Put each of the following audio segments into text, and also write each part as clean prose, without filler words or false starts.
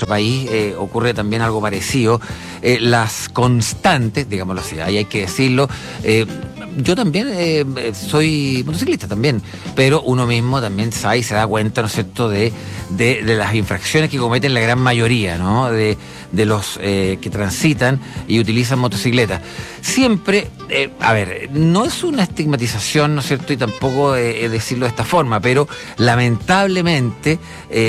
nuestro país ocurre también algo parecido. Las constantes, digámoslo así, ahí hay que decirlo. Yo también soy motociclista también, pero uno mismo también sabe y se da cuenta, ¿no es cierto?, de las infracciones que cometen la gran mayoría, ¿no?, de los que transitan y utilizan motocicletas. Siempre, a ver, no es una estigmatización, ¿no es cierto?, y tampoco decirlo de esta forma, pero lamentablemente,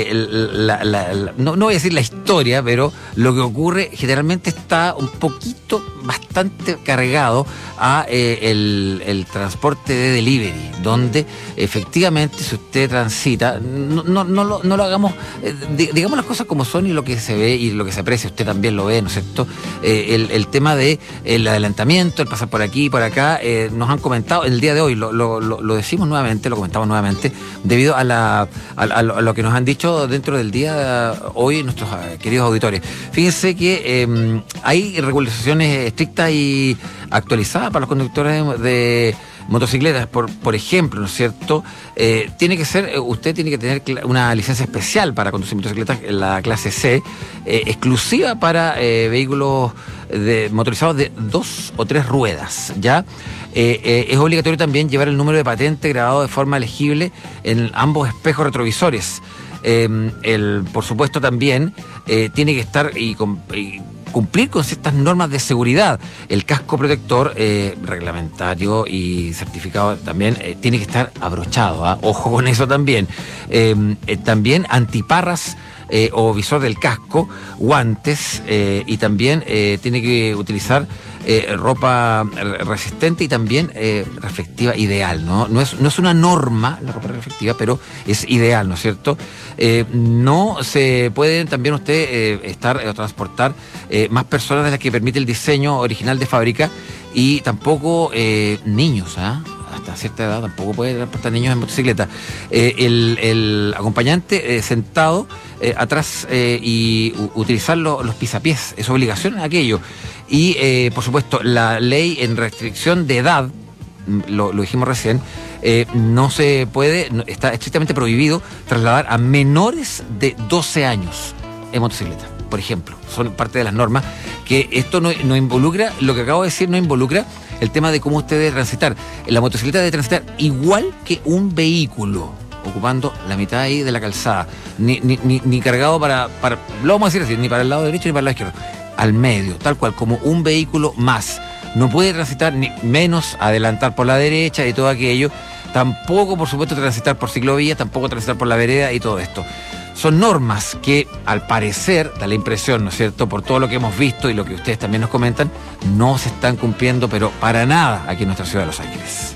no voy a decir la historia, pero lo que ocurre generalmente está un poquito, bastante cargado a el transporte de delivery, donde efectivamente si usted transita, no lo hagamos, digamos las cosas como son y lo que se ve y lo que se aprecia, usted también lo ve, ¿no es cierto? El tema de el adelantamiento, el pasar por aquí y por acá, nos han comentado el día de hoy, lo decimos nuevamente, lo comentamos nuevamente, debido a lo que nos han dicho dentro del día hoy nuestros queridos auditores. Fíjense que hay regulaciones estrictas y actualizadas para los conductores de motocicletas, por ejemplo, ¿no es cierto? Usted tiene que tener una licencia especial para conducir motocicletas, la clase C, exclusiva para vehículos motorizados de 2 o 3 ruedas, ¿ya? Es obligatorio también llevar el número de patente grabado de forma legible en ambos espejos retrovisores. Por supuesto también tiene que estar y cumplir con ciertas normas de seguridad. El casco protector reglamentario y certificado también tiene que estar abrochado, ¿eh? Ojo con eso también. También antiparras o visor del casco, guantes, y también tiene que utilizar ropa resistente y también reflectiva ideal, ¿no? No es una norma la ropa reflectiva, pero es ideal, ¿no es cierto? No se puede también usted estar o transportar más personas de las que permite el diseño original de fábrica, y tampoco niños, ¿ah? Hasta cierta edad tampoco puede transportar niños en motocicleta. El acompañante sentado atrás y utilizar los pisapiés, es obligación en aquello. Y por supuesto la ley en restricción de edad, lo dijimos recién, no se puede, está estrictamente prohibido trasladar a menores de 12 años en motocicleta, por ejemplo. Son parte de las normas, que esto no involucra, lo que acabo de decir no involucra el tema de cómo usted debe transitar. La motocicleta debe transitar igual que un vehículo, ocupando la mitad ahí de la calzada, ni cargado para, lo vamos a decir así, ni para el lado derecho ni para el lado izquierdo, al medio, tal cual, como un vehículo más. No puede transitar, ni menos adelantar por la derecha y todo aquello, tampoco, por supuesto, transitar por ciclovía, tampoco transitar por la vereda y todo esto. Son normas que, al parecer, da la impresión, ¿no es cierto?, por todo lo que hemos visto y lo que ustedes también nos comentan, no se están cumpliendo, pero para nada, aquí en nuestra ciudad de Los Ángeles.